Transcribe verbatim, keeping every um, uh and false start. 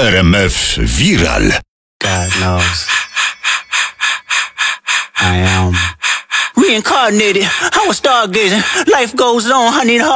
R M F Viral. God knows. I am reincarnated. I was stargazing. Life goes on. I need hard.